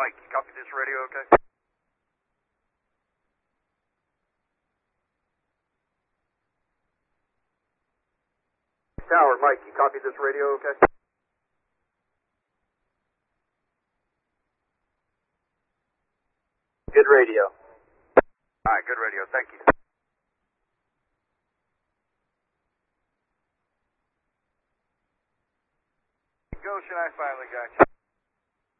Mike, you copy this radio okay? Tower, Mike, you copy this radio okay? Good radio. Alright, good radio, thank you. Goshen, I finally got you.